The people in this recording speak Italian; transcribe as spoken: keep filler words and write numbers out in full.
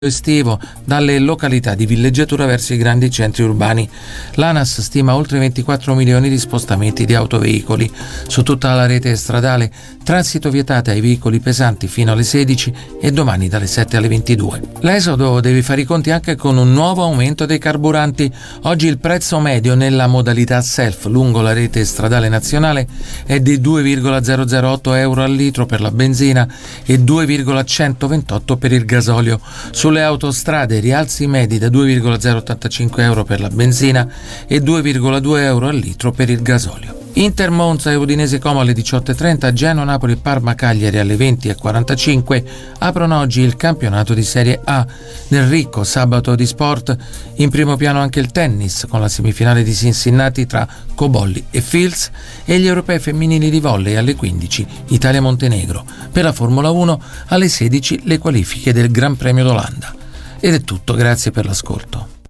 estivo dalle località di villeggiatura verso i grandi centri urbani. L'ANAS stima oltre ventiquattro milioni di spostamenti di autoveicoli su tutta la rete stradale, transito vietato ai veicoli pesanti fino alle sedici e domani dalle sette alle ventidue. L'esodo deve fare i conti anche con un nuovo aumento dei carburanti. Oggi il prezzo medio nella modalità self lungo la rete stradale nazionale è di due virgola zero zero otto euro al litro per la benzina e due virgola centoventotto per il gasolio. Sulle autostrade rialzi medi da due virgola zero ottantacinque euro per la benzina e due virgola due euro al litro per il gasolio. Inter Monza e Udinese Como alle diciotto e trenta, Genoa Napoli Parma Cagliari alle venti e quarantacinque aprono oggi il campionato di Serie A. Nel ricco sabato di sport, in primo piano anche il tennis con la semifinale di Cincinnati tra Cobolli e Fields e gli europei femminili di volley alle quindici Italia-Montenegro. Per la Formula uno alle sedici le qualifiche del Gran Premio d'Olanda. Ed è tutto, grazie per l'ascolto.